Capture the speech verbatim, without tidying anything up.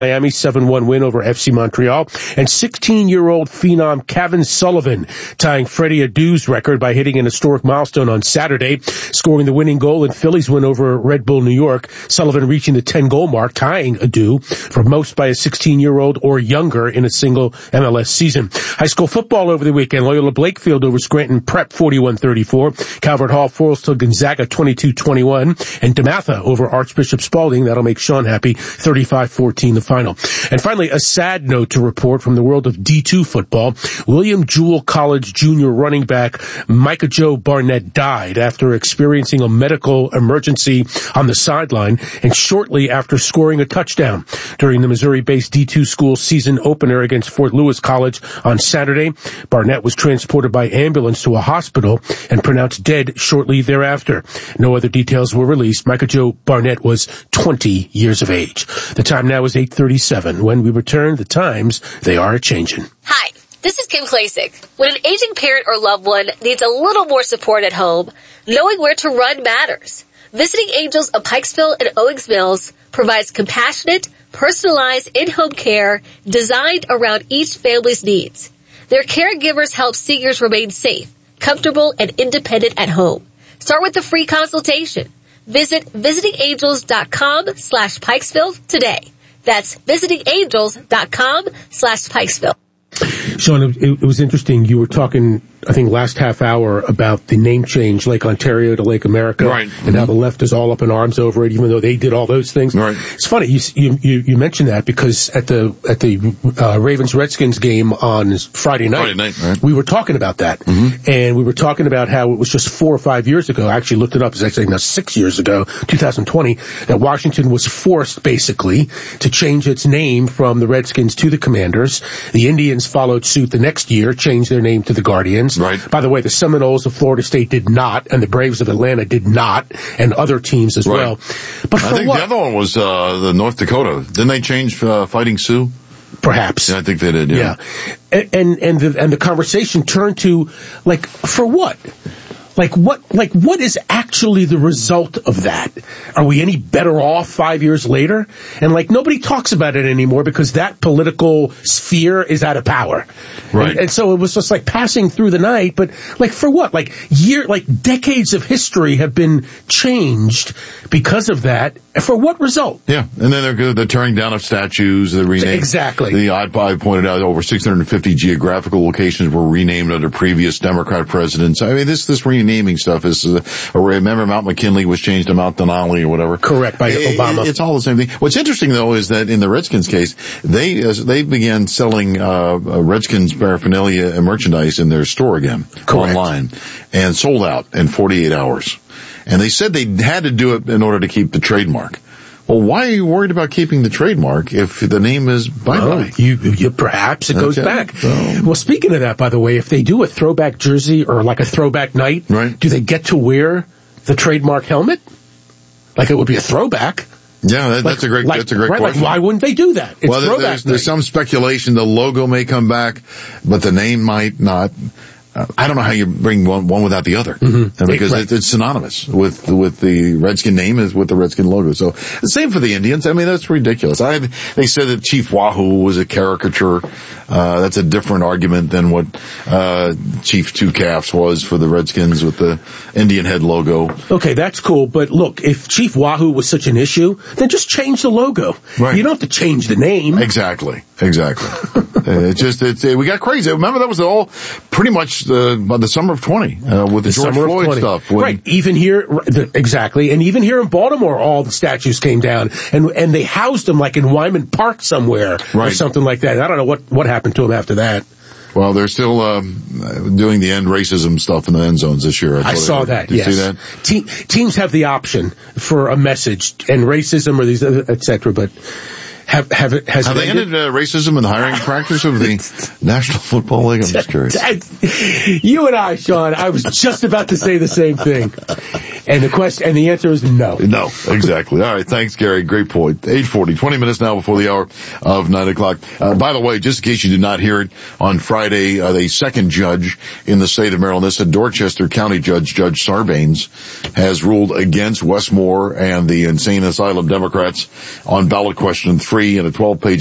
Miami, seven one win over F C Montreal, and sixteen-year-old phenom Kevin Sullivan tying Freddie Adu's record by hitting an historic milestone on Saturday, scoring the winning goal in Philly's win over Red Bull New York. Sullivan reaching the ten-goal mark, tying Adu for most by a sixteen-year-old or younger in a single M L S season. High school football over the weekend. Loyola Blakefield over Scranton Prep forty-one thirty-four. Calvert Hall Forrestal Gonzaga twenty-two twenty-one. And DeMatha over Archbishop Spalding. That'll make Sean happy. thirty-five fourteen the final. And finally, a sad note to report from the world of D two football. William Jewell College junior running back Micah Joe Barnett died after experiencing a medical emergency on the sideline and shortly after scoring a touchdown during the Missouri-based D two school season opener against Fort Lewis College on Saturday. Barnett was transported by ambulance to a hospital and pronounced dead shortly thereafter. No other details were released. Micah Joe Barnett was twenty years of age. The time now is eight thirty-seven. When we return, the times, they are a-changin'. Hi, this is Kim Klasick. When an aging parent or loved one needs a little more support at home, knowing where to run matters. Visiting Angels of Pikesville and Owings Mills provides compassionate, personalized in-home care designed around each family's needs. Their caregivers help seniors remain safe, comfortable, and independent at home. Start with a free consultation. Visit visitingangels.com slash Pikesville today. That's visitingangels.com slash Pikesville. Sean, it, it was interesting. You were talking, I think, last half hour about the name change, Lake Ontario to Lake America, right. and Mm-hmm. how the left is all up in arms over it, even though they did all those things. Right. It's funny you you you mentioned that because at the at the uh, Ravens Redskins game on Friday night, Friday night right. we were talking about that, mm-hmm. and we were talking about how it was just four or five years ago. I actually looked it up. It's actually now six years ago, twenty twenty, that Washington was forced basically to change its name from the Redskins to the Commanders. The Indians followed suit the next year, changed their name to the Guardians. Right. By the way, the Seminoles of Florida State did not, and the Braves of Atlanta did not, and other teams as right. well. But for I think what? the other one was uh, the North Dakota. Didn't they change uh, Fighting Sioux? Perhaps. Yeah, I think they did. Yeah. yeah. And and and the, and the conversation turned to, like, for what? Like what, like what is actually the result of that? Are we any better off five years later? And like nobody talks about it anymore because that political sphere is out of power. Right. And, and so it was just like passing through the night, but like for what? Like year, like decades of history have been changed because of that. For what result? Yeah. And then they're, they're tearing down of statues, they're renamed. Exactly. The I pointed out over six hundred fifty geographical locations were renamed under previous Democrat presidents. I mean, this, this renaming stuff is, uh, remember Mount McKinley was changed to Mount Denali or whatever. Correct, by it, Obama. It, it's all the same thing. What's interesting though is that in the Redskins case, they, uh, they began selling, uh, Redskins paraphernalia and merchandise in their store again. Correct. Online. And sold out in forty-eight hours. And they said they had to do it in order to keep the trademark. Well, why are you worried about keeping the trademark if the name is bye-bye? Well, you, you, perhaps it goes Okay. back. So- Well, speaking of that, by the way, if they do a throwback jersey or like a throwback night, Right. do they get to wear the trademark helmet? Like it would be a throwback. Yeah, that, Like- that's a great, like, that's a great right, question. Like, why wouldn't they do that? It's well, there- throwback there's, there's night. some speculation the logo may come back, but the name might not. Uh, I don't know how you bring one, one without the other, mm-hmm. because Right. it, it's synonymous with with the Redskin name is with the Redskin logo. So the same for the Indians. I mean, that's ridiculous. I they said that Chief Wahoo was a caricature. Uh, that's a different argument than what uh Chief Two Calves was for the Redskins with the Indian head logo. Okay, that's cool, but look, if Chief Wahoo was such an issue, then just change the logo. Right. You don't have to change the name. Exactly, exactly. uh, it just it's it, we got crazy. Remember that was all pretty much the by the summer of twenty uh, with the, The George summer of Floyd twenty. stuff. When, Right. Even here, the, exactly. And even here in Baltimore, all the statues came down and, and they housed them like in Wyman Park somewhere or Right. something like that. I don't know what, what happened to them after that. Well, they're still um, doing the end racism stuff in the end zones this year. I saw that, Did you yes. see that? Te- teams have the option for a message and racism or these, et cetera, but have, have it, has Have it they ended uh, racism in the hiring practice of the National Football League? I'm just curious. You and I, Sean, I was just about to say the same thing. And the question, and the answer is no. No, exactly. All right. Thanks, Gary. Great point. eight forty, twenty minutes now before the hour of nine o'clock. Uh, by the way, just in case you did not hear it, on Friday, uh, the second judge in the state of Maryland, this is Dorchester County Judge, Judge Sarbanes, has ruled against Westmore and the insane asylum Democrats on ballot question three in a twelve page